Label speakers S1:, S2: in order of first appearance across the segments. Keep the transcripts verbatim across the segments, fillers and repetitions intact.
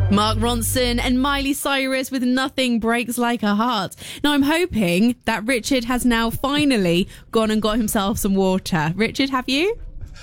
S1: Mark Ronson and Miley Cyrus with Nothing Breaks Like a Heart. Now, I'm hoping that Richard has now finally gone and got himself some water. Richard, have you?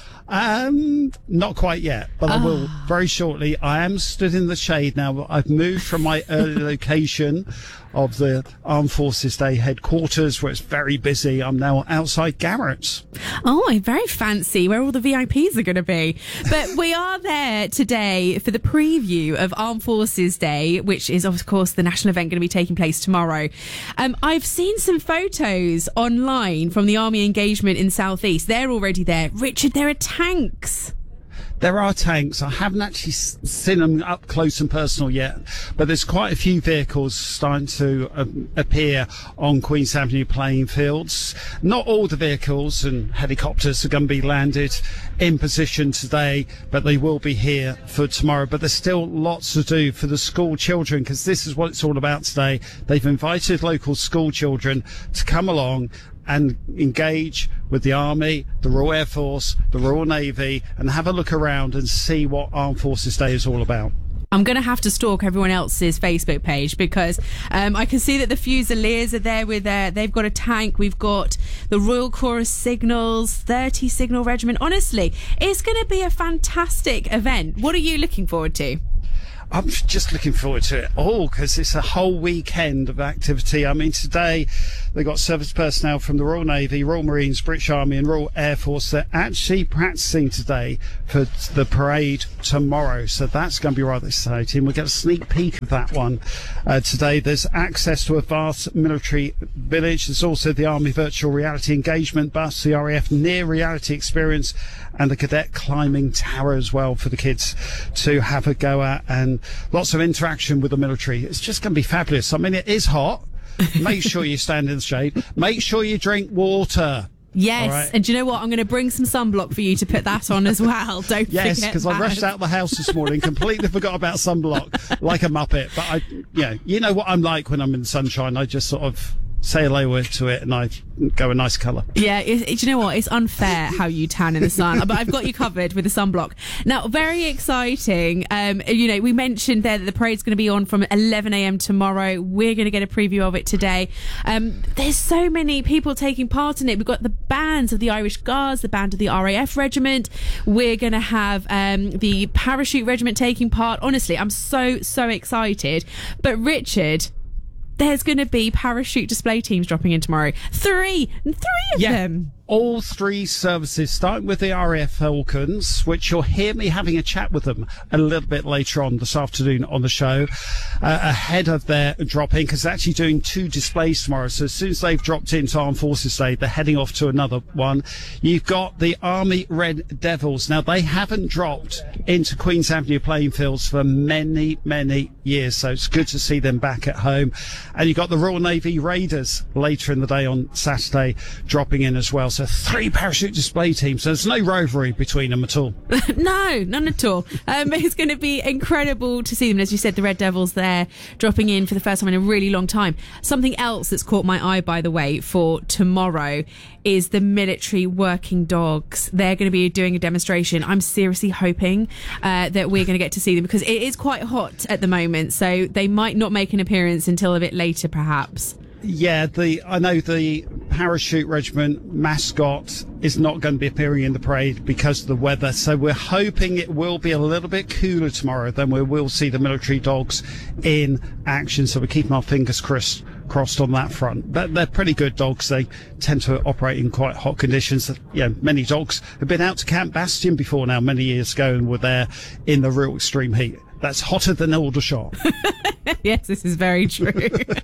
S2: Um, not quite yet, but I will very shortly. I am stood in the shade now. I've moved from my early location of the Armed Forces Day headquarters, where it's very busy. I'm now outside Garrett's.
S1: Oh, very fancy, where all the V I Ps are going to be. But we are there today for the preview of Armed Forces Day, which is, of course, the national event going to be taking place tomorrow. Um, I've seen some photos online from the Army engagement in South East. They're already there. Richard, there are tanks.
S2: There are tanks. I haven't actually seen them up close and personal yet, but there's quite a few vehicles starting to um, appear on Queen's Avenue playing fields. Not all the vehicles and helicopters are going to be landed in position today, but they will be here for tomorrow. But there's still lots to do for the school children, because this is what it's all about today. They've invited local school children to come along and engage with the Army, the Royal Air Force, the Royal Navy, and have a look around and see what Armed Forces Day is all about.
S1: I'm going to have to stalk everyone else's Facebook page, because um, I can see that the Fusiliers are there with their, they've got a tank. We've got the Royal Chorus Signals, thirty Signal Regiment. Honestly, it's going to be a fantastic event. What are you looking forward to?
S2: I'm just looking forward to it all, because it's a whole weekend of activity. I mean, today they've got service personnel from the Royal Navy, Royal Marines, British Army and Royal Air Force. They're actually practicing today for the parade tomorrow. So that's going to be rather exciting. We'll get a sneak peek of that one uh, today. There's access to a vast military village. There's also the Army Virtual Reality Engagement Bus, the R A F Near Reality Experience, and the Cadet Climbing Tower as well for the kids to have a go at, and lots of interaction with the military. It's just going to be fabulous. I mean, it is hot. Make sure you stand in the shade. Make sure you drink water.
S1: Yes,
S2: right.
S1: And do you know what? I'm going to bring some sunblock for you to put that on as well. Don't
S2: yes,
S1: forget
S2: because I rushed out of the house this morning, completely forgot about sunblock, like a muppet. But I, yeah, you know what I'm like when I'm in the sunshine. I just sort of say hello to it and I go a nice colour.
S1: Yeah, it, it, do you know what? It's unfair how you tan in the sun, but I've got you covered with the sunblock. Now, very exciting. Um, you know, we mentioned there that the parade's going to be on from eleven a.m. tomorrow. We're going to get a preview of it today. Um, there's so many people taking part in it. We've got the bands of the Irish Guards, the band of the R A F Regiment. We're going to have um, the Parachute Regiment taking part. Honestly, I'm so, so excited. But Richard, there's going to be parachute display teams dropping in tomorrow. Three! Three of
S2: yeah.
S1: them!
S2: All three services, starting with the R A F Falcons, which you'll hear me having a chat with them a little bit later on this afternoon on the show, uh, ahead of their drop-in, because they're actually doing two displays tomorrow. So as soon as they've dropped into Armed Forces Day, they're heading off to another one. You've got the Army Red Devils. Now, they haven't dropped into Queen's Avenue playing fields for many, many years, so it's good to see them back at home. And you've got the Royal Navy Raiders later in the day on Saturday dropping in as well. So three parachute display teams. There's no rivalry between them at all.
S1: No, none at all. Um, it's going to be incredible to see them. As you said, the Red Devils there dropping in for the first time in a really long time. Something else that's caught my eye, by the way, for tomorrow is the military working dogs. They're going to be doing a demonstration. I'm seriously hoping uh, that we're going to get to see them, because it is quite hot at the moment, so they might not make an appearance until a bit later, perhaps.
S2: Yeah, the I know the Parachute Regiment mascot is not going to be appearing in the parade because of the weather, so we're hoping it will be a little bit cooler tomorrow. Then we will see the military dogs in action, so we're keeping our fingers crossed crossed on that front. But they're pretty good dogs. They tend to operate in quite hot conditions. Yeah, many dogs have been out to Camp Bastion before now, many years ago, and were there in the real extreme heat. That's hotter than Aldershot.
S1: Yes, this is very true.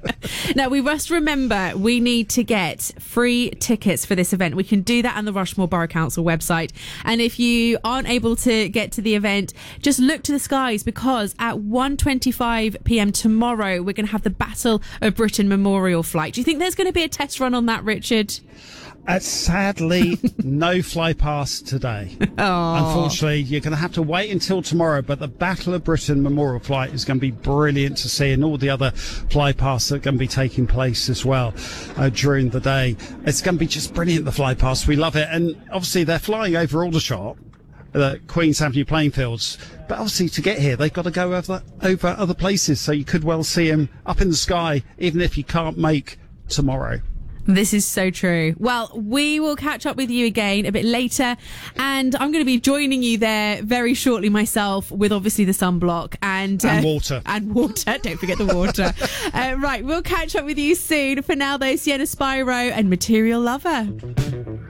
S1: Now, we must remember we need to get free tickets for this event. We can do that on the Rushmore Borough Council website. And if you aren't able to get to the event, just look to the skies, because at one twenty-five p.m. tomorrow, we're going to have the Battle of Britain Memorial Flight. Do you think there's going to be a test run on that, Richard?
S2: Uh, sadly, no fly past today.
S1: Aww.
S2: Unfortunately, you're going to have to wait until tomorrow, but the Battle of Britain Memorial Flight is going to be brilliant to see, and all the other fly pasts that are going to be taking place as well uh, during the day. It's going to be just brilliant, the fly past. We love it. And obviously, they're flying over Aldershot. the Queen's Avenue playing fields. But obviously to get here, they've got to go over, over other places. So you could well see him up in the sky, even if you can't make tomorrow.
S1: This is so true. Well, we will catch up with you again a bit later, and I'm going to be joining you there very shortly myself with obviously the sunblock and
S2: and
S1: uh,
S2: water.
S1: And water. Don't forget the water. uh, right, we'll catch up with you soon. For now, though, Sienna Spyro and Material Lover.